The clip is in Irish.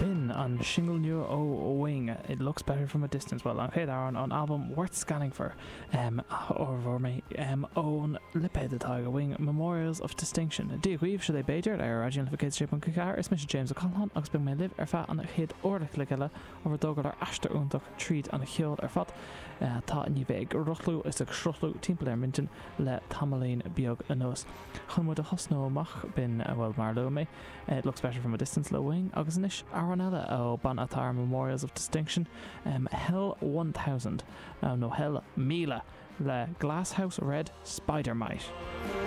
Bin on Shingle New O Wing. It looks better from a distance. Well, okay, there on album worth scanning for. Over me. Own Lippe the Tiger Wing Memorials of Distinction. Dia Weave should they Bader or Rajan Lificate Shape on Kikar is Mr. James O'Connell. Ox Bing may live fat on a head or the Clicella over Dogger or Ashter Unduk treat on a hill or fat. Ta and Yveg Rutlu is a Shrutlu Timpler Minton le Tamaline Biog Anos. Hunwood a Hosno Mach bin well Marlo me. It looks better from a distance. Low Wing Augustinish Aronella O Banatar Memorials of Distinction. Hell 1000. No Hell Mila le Glasshouse Red Spider Mite.